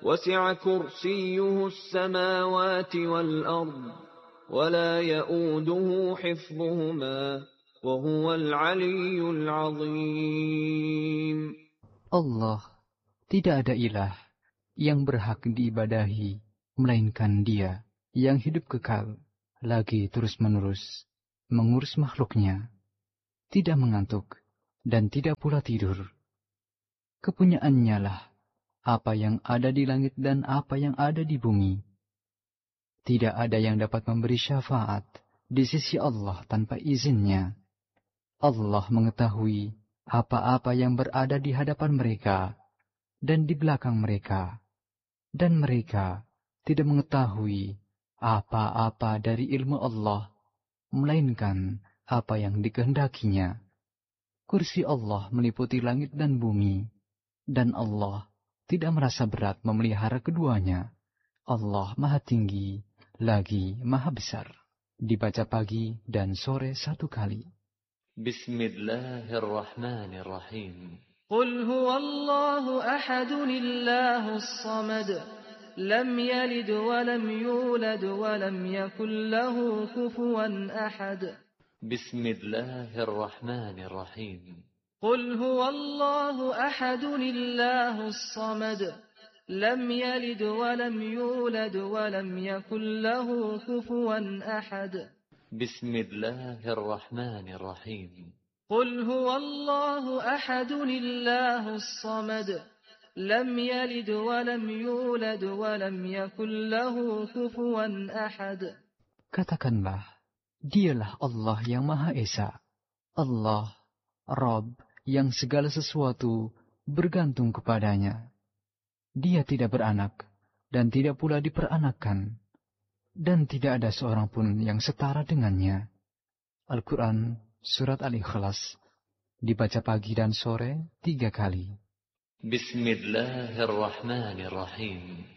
وسع كرسيه السماوات والأرض ولا يؤوده حفظهما وهو العلي العظيم. Allah, tidak ada ilah yang berhak diibadahi melainkan Dia yang hidup kekal, lagi terus-menerus mengurus makhluknya, tidak mengantuk dan tidak pula tidur. Kepunyaannya lah apa yang ada di langit dan apa yang ada di bumi. Tidak ada yang dapat memberi syafaat di sisi Allah tanpa izinnya. Allah mengetahui apa-apa yang berada di hadapan mereka dan di belakang mereka, dan mereka tidak mengetahui apa-apa dari ilmu Allah, melainkan apa yang dikehendakinya. Kursi Allah meliputi langit dan bumi, dan Allah tidak merasa berat memelihara keduanya. Allah Maha Tinggi, lagi Maha Besar. Dibaca pagi dan sore 1 kali. Bismillahirrahmanirrahim. Qul huwallahu ahad, Allahus samad, lam yalid wa lam yulad wa lam yakul lahu kufuwan ahad. Bismillahirrahmanirrahim. Qul huwallahu ahad, Allahus samad, lam yalid wa lam yulad wa lam yakul lahu kufuwan ahad. Bismillahirrahmanirrahim. Qul huwallahu ahad, Allahus samad, lam yalid wa lam yulad wa lam yakul lahu kufuwan ahad. Katakanlah, Dialah Allah yang Maha Esa, Allah, Rabb yang segala sesuatu bergantung kepadanya. Dia tidak beranak dan tidak pula diperanakkan, dan tidak ada seorang pun yang setara dengannya. Al-Quran Surat Al-Ikhlas, dibaca pagi dan sore 3 kali. Bismillahirrahmanirrahim.